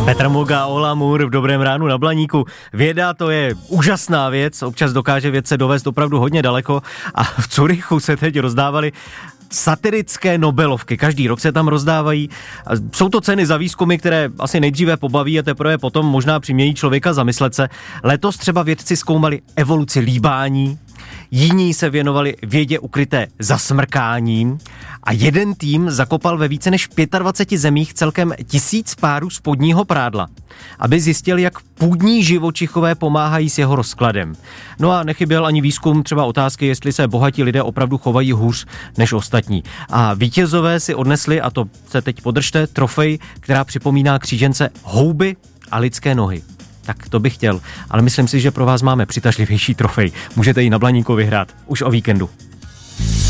Petr Moga, Ola Můr v Dobrém ránu na Blaníku. Věda, to je úžasná věc, občas dokáže vědce dovést opravdu hodně daleko a v Curychu se teď rozdávaly satirické Nobelovky. Každý rok se tam rozdávají. Jsou to ceny za výzkumy, které asi nejdříve pobaví a teprve potom možná přimějí člověka zamyslet se. Letos třeba vědci zkoumali evoluci líbání, jiní se věnovali vědě ukryté zasmrkáním a jeden tým zakopal ve více než 25 zemích celkem 1000 párů spodního prádla, aby zjistili, jak půdní živočichové pomáhají s jeho rozkladem. No a nechyběl ani výzkum třeba otázky, jestli se bohatí lidé opravdu chovají hůř než ostatní. A vítězové si odnesli, a to se teď podržte, trofej, která připomíná křížence houby a lidské nohy. Tak to bych chtěl, ale myslím si, že pro vás máme přitažlivější trofej. Můžete ji na Blaníku vyhrát už o víkendu.